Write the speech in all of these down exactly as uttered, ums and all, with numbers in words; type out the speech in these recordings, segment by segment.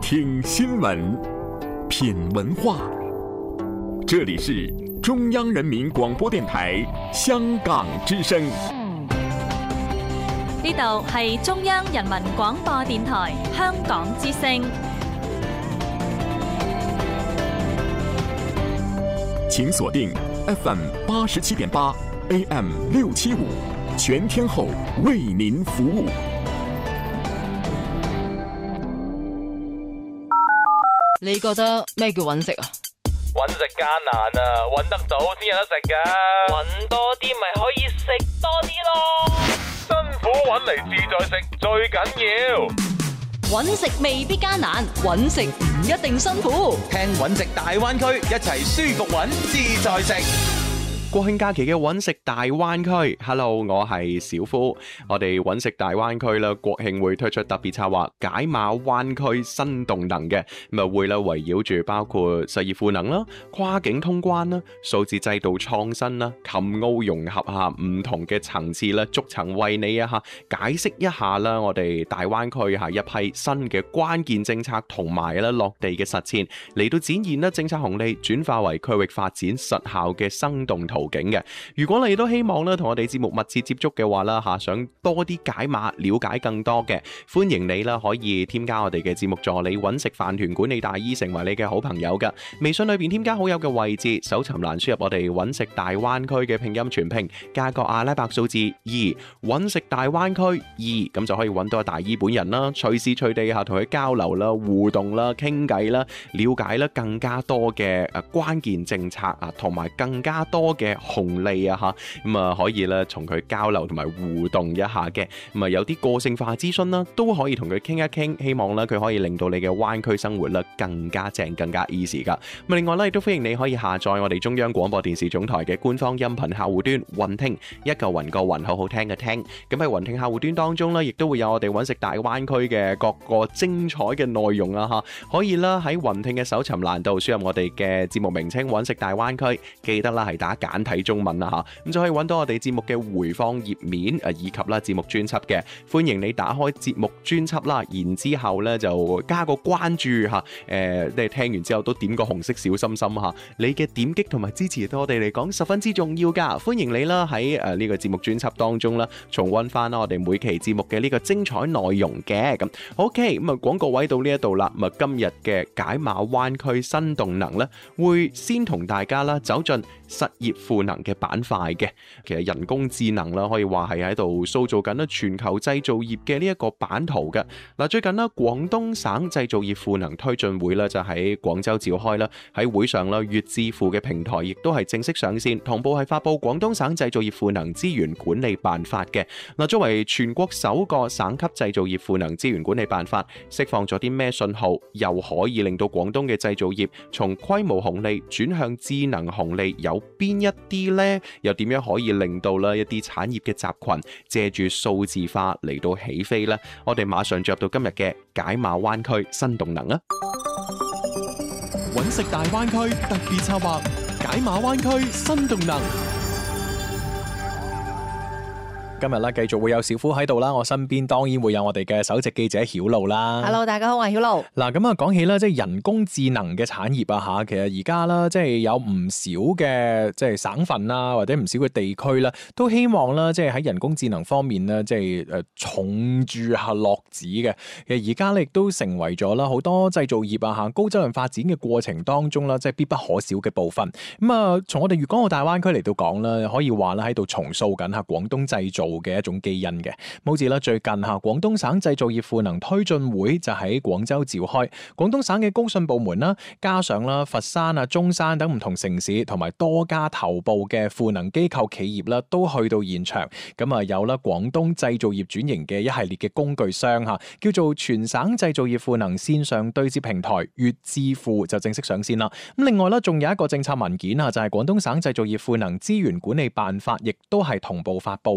聽新聞，品文化。這裡是中央人民廣播電台香港之聲。 呢度係中央人民廣播電台香港之聲。 請鎖定 F M 八十七點八 A M 六七五，全天候為您服務。 你覺得咩叫揾食啊？ 揾食艱難啊，揾得到先有得食噶。揾多啲咪可以食多啲咯。辛苦揾嚟自在食最緊要。 揾食未必艱難，揾食唔一定辛苦。 聽揾食大灣區，一齊舒服揾自在食。 國慶假期嘅揾食大灣區 ，Hello， 我係小夫。我哋揾食大灣區啦，國慶會推出特別策劃解碼灣區新動能嘅，咁啊會啦圍繞住包括實業賦能啦、跨境通關啦、數字制度創新啦、琴澳融合下唔同嘅層次啦，逐層為你啊嚇解釋一下啦，我哋大灣區係一批新嘅關鍵政策同埋啦落地嘅實踐嚟到展現啦政策紅利轉化為區域發展實效嘅生動途徑嘅。如果你都希望咧同我哋節目密切接觸嘅話啦吓，想多啲解碼了解更多嘅，歡迎你啦可以添加我哋嘅節目助理揾食飯團管理大姨成為你嘅好朋友噶。微信裏邊添加好友嘅位置，搜尋欄輸入我哋揾食大灣區嘅拼音全拼加個阿拉伯數字二，揾食大灣區二，咁就可以揾到大姨本人啦，隨時隨地吓同佢交流啦、互動啦、傾偈啦、了解啦更加多嘅誒關鍵政策啊，同埋更加多嘅紅利啊吓，咁啊可以咧同佢交流同埋互動一下嘅，咁啊有啲個性化諮詢啦，都可以同佢傾一傾，希望咧佢可以令到你嘅灣區生活咧更加正、更加 easy 噶。咁另外咧亦都歡迎你可以下載我哋中央廣播電視總台嘅官方音頻客戶端雲聽，一個雲個雲，好好聽嘅聽。咁喺雲聽客戶端當中咧，亦都會有我哋揾食大灣區嘅各個精彩嘅內容啊吓，可以啦喺雲聽嘅搜尋欄度輸入我哋嘅節目名稱揾食大灣區，記得啦係打簡體中文啦吓，咁就可以揾到我哋節目嘅回放頁面誒，以及啦節目專輯嘅。歡迎你打開節目專輯啦，然之後咧就加個關注吓，誒、呃，你聽完之後都點個紅色小心心吓，你嘅點擊同埋支持對我哋嚟講十分之重要噶。歡迎你啦喺誒呢個節目專輯當中啦，重溫翻啦我哋每期節目嘅呢個精彩內容嘅。咁 OK， 咁啊廣告位到呢一度啦，咁啊今日嘅解碼灣區新動能咧，會先同大家啦走進實業賦能嘅板塊嘅。其實人工智能啦，可以話係喺度塑造緊啦全球製造業嘅呢一個版圖嘅。嗱，最近啦，廣東省製造業賦能推進會咧就喺廣州召開啦。喺會上啦，粵智庫嘅平台亦都係正式上線，同步係發布廣東省製造業賦能資源管理辦法嘅。嗱，作為全國首個省級製造業賦能資源管理辦法，釋放咗啲咩信號，又可以令到廣東嘅製造業從規模紅利轉向智能紅利，有邊一啲呢？又點樣可以令到啦一啲產業嘅集群借住數字化嚟到起飛呢？我哋馬上進入到今日嘅解碼灣區新動能啊！ 揾食大灣區特別策劃，解碼灣區新動能。今日咧繼續會有小夫喺度啦，我身邊當然會有我哋嘅首席記者曉露啦。 Hello， 大家好，我係曉露。 嗱，咁啊講起啦，即係人工智能嘅產業啊吓，其實而家啦，即係有唔少嘅即係省份啦，或者唔少嘅地區啦，都希望啦，即係喺人工智能方面咧，即係誒重注下落子嘅。其實而家咧亦都成為咗啦好多製造業啊吓高質量發展嘅過程當中啦，即係必不可少嘅部分。咁啊，從我哋粵港澳大灣區嚟到講啦，可以話啦喺度重塑緊吓廣東製造嘅一種基因嘅，好似啦最近吓廣東省製造業賦能推進會就喺廣州召開，廣東省嘅工信部門啦，加上啦佛山啊、中山等唔同城市，同埋多家頭部嘅賦能機構企業啦，都去到現場。咁啊有啦廣東製造業轉型嘅一系列嘅工具箱吓，叫做全省製造業賦能線上對接平台粵智庫就正式上線啦。咁另外啦，仲有一個政策文件啊，就係廣東省製造業賦能資源管理辦法，亦都係同步發布嘅。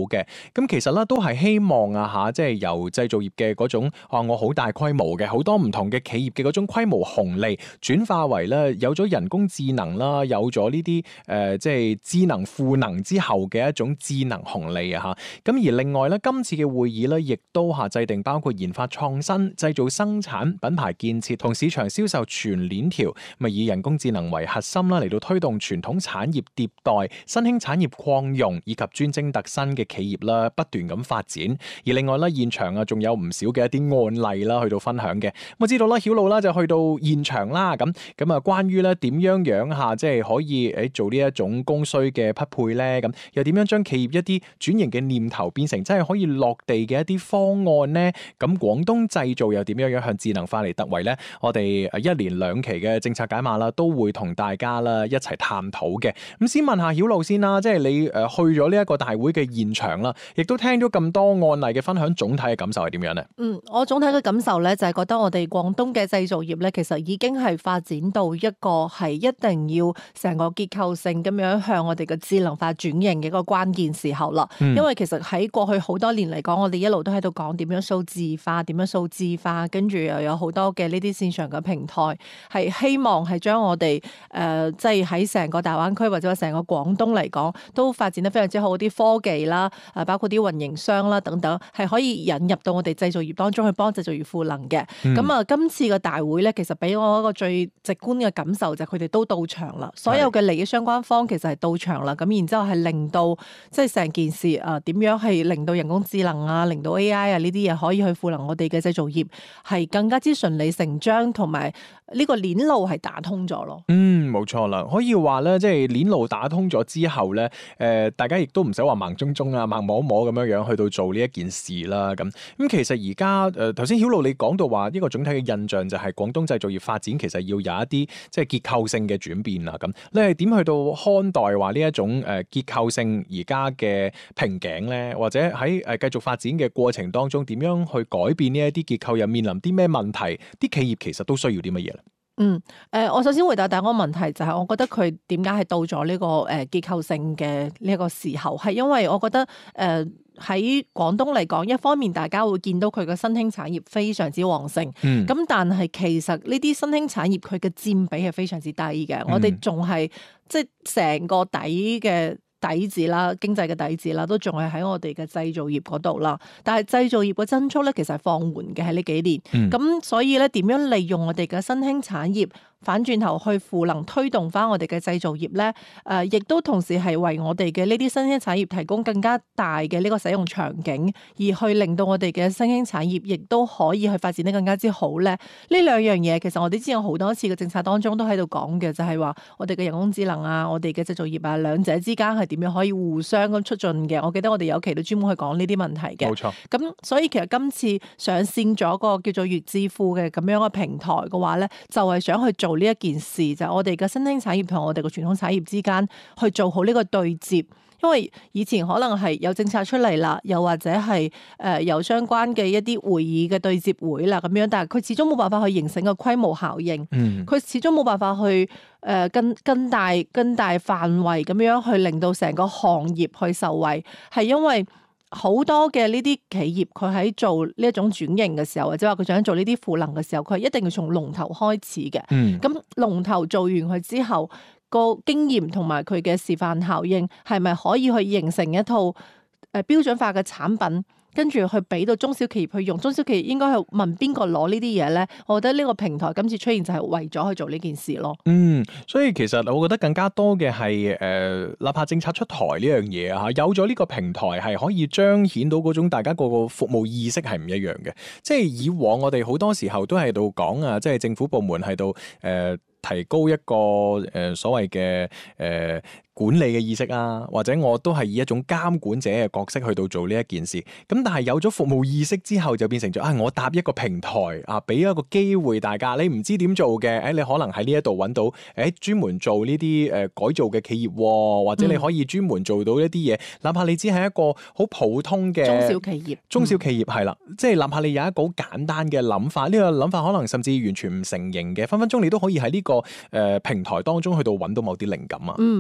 咁其實咧都係希望啊嚇，即係由製造業嘅嗰種啊，我好大規模嘅好多唔同嘅企業嘅嗰種規模紅利，轉化為咧有咗人工智能啦，有咗呢啲誒即係智能賦能之後嘅一種智能紅利啊嚇。咁而另外咧，今次嘅會議咧，亦都嚇制定包括研發創新、製造生產、品牌建設同市場銷售全鏈條，咪以人工智能為核心啦，嚟到推動傳統產業迭代、新興產業擴容以及專精特新嘅企業啦，不斷咁發展。而另外咧，現場啊仲有唔少嘅一啲案例啦，去到分享嘅。我知道啦，曉露啦就去到現場啦，咁咁啊，關於咧點樣樣下即係可以誒做呢一種供需嘅匹配咧，咁又點樣將企業一啲轉型嘅念頭變成真係可以落地嘅一啲方案咧？咁廣東製造又點樣樣向智能化嚟突圍咧？我哋誒一連兩期嘅政策解碼啦，都會同大家啦一齊探討嘅。咁先問下曉露先啦，即係你誒去咗呢一個大會嘅現場啦，亦都聽咗咁多案例嘅分享，總體嘅感受係點樣咧？ 嗯，我總體嘅感受咧就係覺得我哋廣東嘅製造業咧，其實已經係發展到一個係一定要成個結構性咁樣向我哋嘅智能化轉型嘅一個關鍵時候啦。嗯、因為其實喺過去好多年嚟講，我哋一路都喺度講點樣數字化，點樣數字化，跟住又有好多嘅呢啲線上嘅平台，係希望係將我哋誒即係喺成個大灣區或者話成個廣東嚟講，都發展得非常之好啲科技啦，誒包括啲運營商啦等等，係可以引入到我哋製造業當中去幫製造業賦能嘅。咁啊、嗯，今次嘅大會咧，其實俾我一個最直觀嘅感受就係佢哋都到場啦，所有嘅利益相關方其實係到場啦。咁然之後係令到即係成件事啊點樣係令到人工智能啊，令到 A I 啊呢啲嘢可以去賦能我哋嘅製造業，係更加之順理成章，同埋呢個鏈路係打通咗咯。 嗯，冇錯啦，可以話咧，即係鏈路打通咗之後咧，誒、呃，大家亦都唔使話盲中中啊、盲摸摸咁樣樣去到做呢一件事啦。咁咁其實而家誒頭先曉露你講到話呢個總體嘅印象就係廣東製造業發展其實要有一啲即係結構性嘅轉變啊。咁你係點去到看待話呢一種誒結構性而家嘅瓶頸咧？或者喺誒繼續發展嘅過程當中，點樣去改變呢一啲結構，又面臨啲咩問題？啲企業其實都需要啲乜嘢咧？ 嗯，誒、呃，我首先回答第一個問題就係、是，我覺得佢點解係到咗呢、這個誒、呃、結構性嘅呢一個時候，係因為我覺得誒喺廣東嚟講，一方面大家會見到佢嘅新興產業非常之旺盛，咁、嗯、但係其實呢啲新興產業佢嘅佔比係非常之低嘅，嗯、我哋仲係即係成個底嘅底子啦，經濟嘅底子啦，都仲係喺我哋嘅製造業嗰度啦。但係製造業嘅增速咧，其實係放緩嘅喺呢幾年。咁、嗯、所以咧，點樣利用我哋嘅新興產業反轉頭去賦能推動翻我哋嘅製造業咧？誒、呃，亦都同時係為我哋嘅呢啲新興產業提供更加大嘅呢個使用場景，而去令到我哋嘅新興產業亦都可以去發展得更加之好咧。呢兩樣嘢其實我哋之前好多次嘅政策當中都喺度講嘅，就係、是、話我哋嘅人工智能啊，我哋嘅製造業啊，兩者之間係點樣可以互相咁促進嘅？我記得我哋有期都專門去講呢啲問題嘅。冇錯。咁所以其實今次上線咗個叫做粵智庫嘅咁樣嘅平台嘅話咧，就係、是、想去做呢一件事，就係、是、我哋嘅新興產業同我哋嘅傳統產業之間去做好呢個對接。因為以前可能係有政策出嚟啦，又或者係誒有相關嘅一啲會議嘅對接會啦咁樣，但係佢始終冇辦法去形成個規模效應。嗯，佢始終冇辦法去誒更更大更大範圍咁樣去令到成個行業去受惠，係因為好多嘅呢啲企業佢喺做呢一種轉型嘅時候，或者話佢想做呢啲賦能嘅時候，佢係一定要從龍頭開始嘅。嗯，咁龍頭做完佢之後，個經驗同埋佢嘅示範效應係咪可以去形成一套誒標準化嘅產品，跟住去俾到中小企業去用？中小企業應該係問邊個攞呢啲嘢咧？我覺得呢個平台今次出現就係為咗去做呢件事咯。嗯，所以其實我覺得更加多嘅係誒，哪怕政策出台呢樣嘢啊，有咗呢個平台係可以彰顯到嗰種大家個個服務意識係唔一樣嘅。即係以往我哋好多時候都喺度講啊，即係政府部門喺度誒提高一個誒、呃、所謂嘅誒。呃管理嘅意識啊，或者我都係以一種監管者嘅角色去到做呢一件事。咁但係有咗服務意識之後，就變成咗啊，我搭一個平台啊，俾一個機會大家。你唔知點做嘅，誒，你可能喺呢一度揾到誒專門做呢啲誒改造嘅企業，或者你可以專門做到一啲嘢。嗯、哪怕你只係一個好普通嘅中小企業，中小企業係啦，即係哪怕你有一個好簡單嘅諗法，呢、呢個諗法可能甚至完全唔成形嘅，分分鐘你都可以喺呢個誒平台當中去到揾到某啲靈感啊。嗯，冇錯。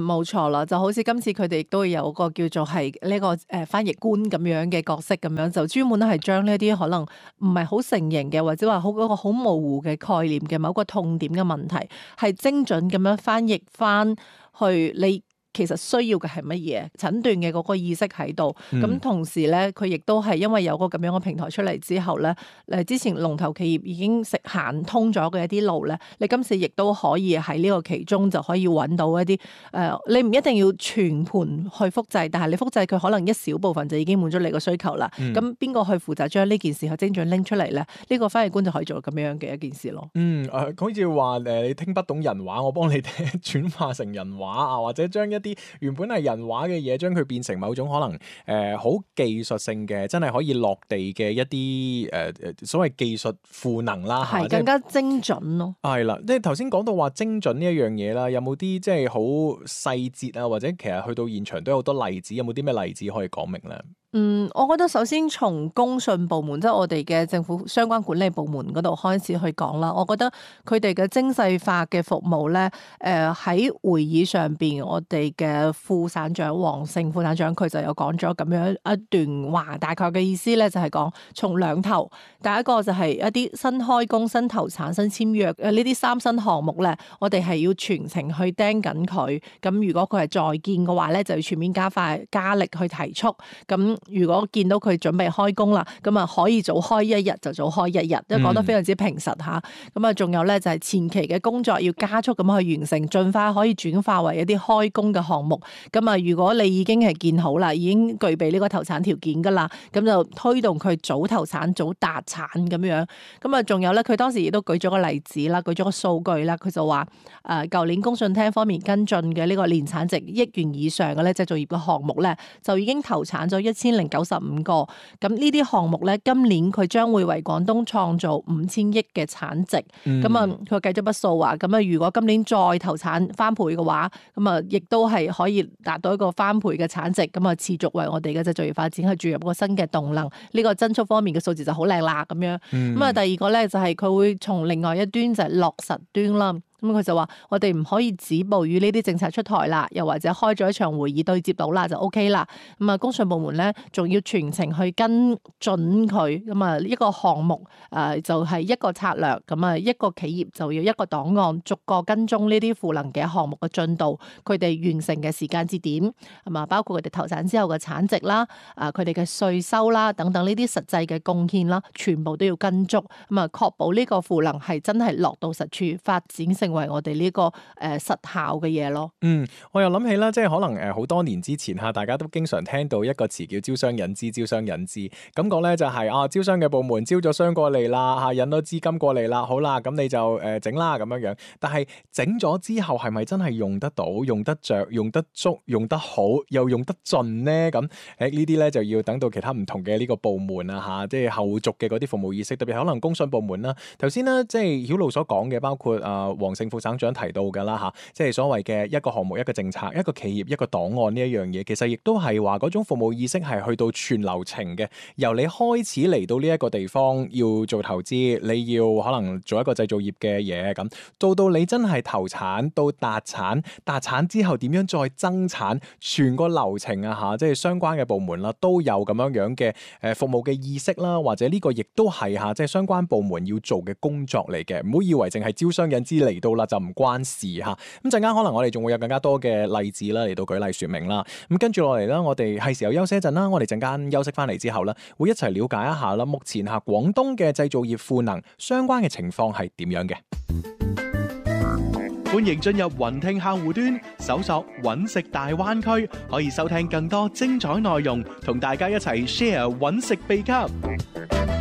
錯啦，就好似今次佢哋亦都會有個叫做係呢個誒翻譯官咁樣嘅角色咁樣，就專門係將呢啲可能唔係好成形嘅，或者話好嗰個好模糊嘅概念嘅某個痛點嘅問題，係精準咁樣翻譯翻去你其實需要嘅係乜嘢診斷嘅嗰個意識喺度，咁、嗯、同時咧，佢亦都係因為有個咁樣嘅平台出嚟之後咧，誒之前龍頭企業已經食行通咗嘅一啲路咧，你今次亦都可以喺呢個其中就可以揾到一啲誒、呃，你唔一定要全盤去複製，但係你複製佢可能一小部分就已經滿足你個需求啦。咁邊個去負責將呢件事去精準拎出嚟咧？呢、這個翻譯官就可以做咁樣嘅一件事咯。 嗯，誒、呃，好似話誒，你聽不懂人話，我幫你轉化成人話啊，或者將一啲原本係人話嘅嘢，將佢變成某種可能誒好、呃、技術性嘅，真係可以落地嘅一啲誒誒所謂技術賦能啦，係更加精準咯。 係啦，即係頭先講到話精準呢一樣嘢啦，有冇啲即係好細節啊，或者其實去到現場都有好多例子，有冇啲咩例子可以講明咧？ 嗯，我覺得首先從公信部門，即係我哋嘅政府相關管理部門嗰度開始去講啦。我覺得佢哋嘅精細化嘅服務咧，誒、呃、喺會議上邊，我哋嘅副省長黃勝副省長佢就有講咗咁樣一段話，大概嘅意思咧就係講從兩頭，第一個就係一啲新開工、新投產、新簽約誒呢啲三新項目咧，我哋係要全程去盯緊佢。咁如果佢係在建嘅話咧，就要全面加快加力去提速。咁如果見到佢準備開工啦，咁啊可以早開一日就早開一日，都講得非常之平實嚇。咁啊，仲有咧就係前期嘅工作要加速咁去完成，盡快可以轉化為一啲開工嘅項目。咁啊，如果你已經係建好啦，已經具備呢個投產條件噶啦，咁就推動佢早投產、早達產咁樣。咁啊，仲有咧，佢當時亦都舉咗個例子啦，舉咗個數據啦，佢就話誒，舊年工信廳方面跟進嘅呢個年產值億元以上嘅咧製造業嘅項目咧，就已經投產咗一千零九十五個。咁呢啲項目咧，今年佢將會為廣東創造五千億嘅產值。咁啊、嗯，佢計咗筆數話，咁啊，如果今年再投產翻倍嘅話，咁啊，亦都係可以達到一個翻倍嘅產值。咁啊，持續為我哋嘅製造業發展去注入個新嘅動能。呢、這個增速方面嘅數字就好靚啦，咁樣。咁啊、嗯，第二個咧就係佢會從另外一端就係落實端啦。咁佢就話：我哋唔可以止步於呢啲政策出台啦，又或者開咗一場會議對接到啦就 O K 啦。咁啊，工信部門咧仲要全程去跟準佢。咁啊，一個項目誒就係一個策略。咁啊，一個企業就要一個檔案，逐個跟蹤呢啲賦能嘅項目嘅進度，佢哋完成嘅時間節點，係嘛？包括佢哋投產之後嘅產值啦，啊佢哋嘅稅收啦等等呢啲實際嘅貢獻啦，全部都要跟足。咁啊，確保呢個賦能係真係落到實處，發展成為我哋呢個誒實效嘅嘢咯。 嗯，我又諗起啦，即係可能誒好多年之前嚇，大家都經常聽到一個詞叫招商引資，招商引資感覺咧就係、是、啊，招商嘅部門招咗商過嚟啦嚇，引咗資金過嚟啦，好啦，咁你就誒整啦咁樣樣。但係整咗之後係咪真係用得到、用得着、用得足、用得好，又用得盡咧？咁誒呢啲咧就要等到其他唔同嘅呢個部門啊嚇，即係後續嘅嗰啲服務意識，特別可能工信部門啦。頭先咧即係曉露所講嘅，包括啊黃勝副省長提到㗎啦嚇，即係所謂嘅一個項目、一個政策、一個企業、一個檔案呢一樣嘢，其實亦都係話嗰種服務意識係去到全流程嘅，由你開始嚟到呢一個地方要做投資，你要可能做一個製造業嘅嘢咁，到到你真係投產到達產，達產之後點樣再增產，全個流程啊嚇，即係相關嘅部門啦都有咁樣樣嘅誒服務嘅意識啦，或者呢個亦都係嚇即係相關部門要做嘅工作嚟嘅，唔好以為淨係招商引資嚟到啦就唔關事嚇。咁陣間可能我哋仲會有更加多嘅例子啦嚟到舉例説明啦。咁跟住落嚟啦，我哋係時候休息一陣啦。我哋陣間休息翻嚟之後啦，會一齊了解一下啦，目前嚇廣東嘅製造業賦能相關嘅情況係點樣嘅。 歡迎進入雲聽客戶端，搜索揾食大灣區，可以收聽更多精彩內容，同大家一齊 share 揾食秘笈。